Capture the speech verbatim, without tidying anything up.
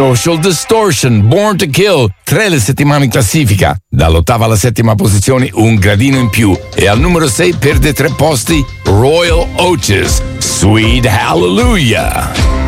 Social Distortion, Born to Kill, tre le settimane in classifica. Dall'ottava alla settima posizione un gradino in più. E al numero sei perde tre posti Royal Oates, Sweet Hallelujah.